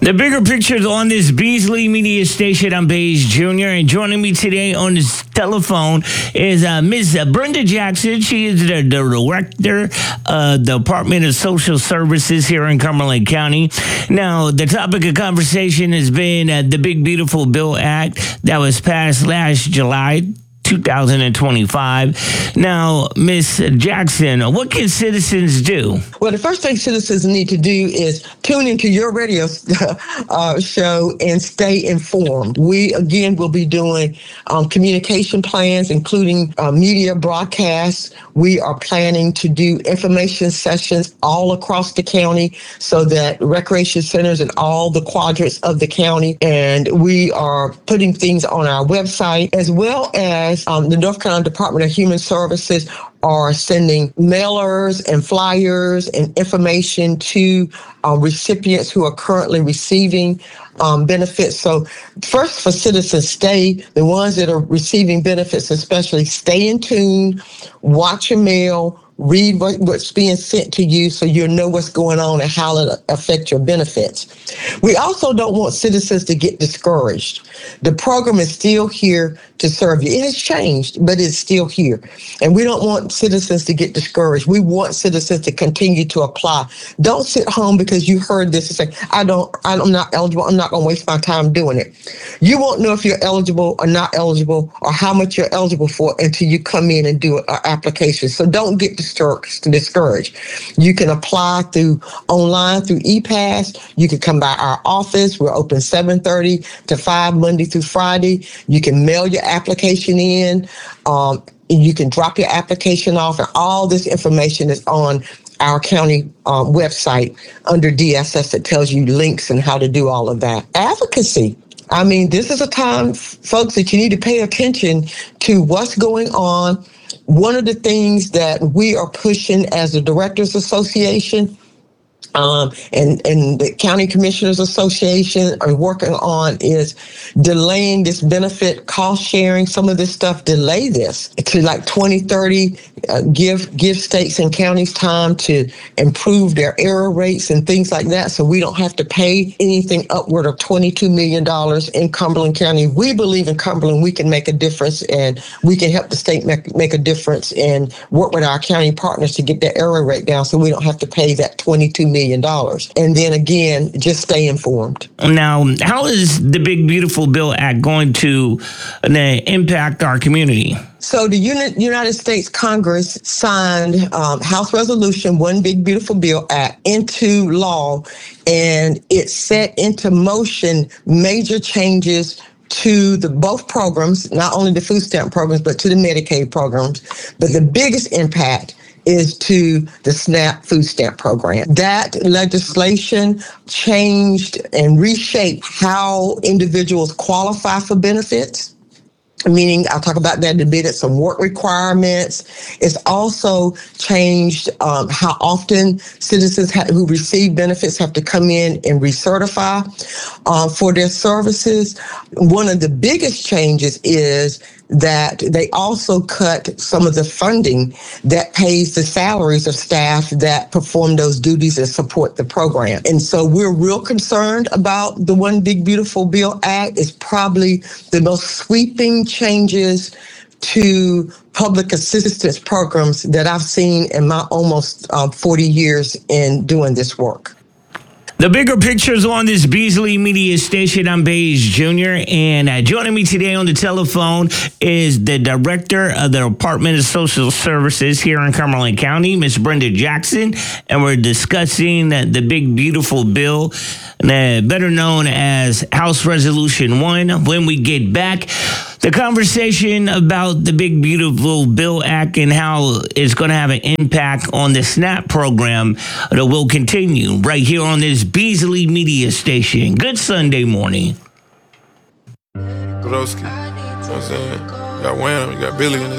The bigger pictures on this Beasley Media Station. I'm Baze Jr. And joining me today on this telephone is Ms. Brenda Jackson. She is the director of the Department of Social Services here in Cumberland County. Now, the topic of conversation has been the Big Beautiful Bill Act that was passed last July 2025. Now, Ms. Jackson, what can citizens do? Well, the first thing citizens need to do is tune into your radio show and stay informed. We, again, will be doing communication plans, including media broadcasts. We are planning to do information sessions all across the county so that recreation centers in all the quadrants of the county, and we are putting things on our website, as well as the North Carolina Department of Human Services are sending mailers and flyers and information to recipients who are currently receiving benefits. So first, for citizens, the ones that are receiving benefits especially, stay in tune, watch your mail, read what's being sent to you so you'll know what's going on and how it affects your benefits. We also don't want citizens to get discouraged. The program is still here to serve you. It has changed, but it's still here. And we don't want citizens to get discouraged. We want citizens to continue to apply. Don't sit home because you heard this and say, I'm not eligible. I'm not going to waste my time doing it. You won't know if you're eligible or not eligible or how much you're eligible for until you come in and do an application. So don't get discouraged. You can apply online through ePass. You can come by our office. We're open 7:30 to 5 Monday through Friday. You can mail your application in. You can drop your application off, and all this information is on our county website under DSS that tells you links and how to do all of that. Advocacy. I mean, this is a time, folks, that you need to pay attention to what's going on. One of the things that we are pushing as the Directors Association and the County Commissioners Association are working on is delaying this benefit cost sharing. Some of this stuff, delay this to like 2030, give states and counties time to improve their error rates and things like that, so we don't have to pay anything upward of $22 million in Cumberland County. We believe in Cumberland we can make a difference, and we can help the state make a difference and work with our county partners to get their error rate down so we don't have to pay that $22 million. And then again, just stay informed. Now, how is the Big Beautiful Bill Act going to impact our community? So the United States Congress signed House Resolution One Big Beautiful Bill Act into law, and it set into motion major changes to both programs, not only the food stamp programs, but to the Medicaid programs. But the biggest impact is to the SNAP food stamp program. That legislation changed and reshaped how individuals qualify for benefits. Meaning, I'll talk about that in a bit, some work requirements. It's also changed how often citizens who receive benefits have to come in and recertify for their services. One of the biggest changes is that they also cut some of the funding that pays the salaries of staff that perform those duties and support the program. And so we're real concerned about the One Big Beautiful Bill Act. It's probably the most sweeping changes to public assistance programs that I've seen in my almost 40 years in doing this work. The bigger pictures on this Beasley Media Station. I'm Baze Jr. And joining me today on the telephone is the Director of the Department of Social Services here in Cumberland County, Ms. Brenda Jackson. And we're discussing the Big Beautiful Bill, better known as House Resolution 1. When we get back, the conversation about the Big Beautiful Bill Act and how it's going to have an impact on the SNAP program that will continue right here on this Beasley Media Station. Good Sunday morning. Godowski, you know what I'm saying? You got Wham, you got Billy in this.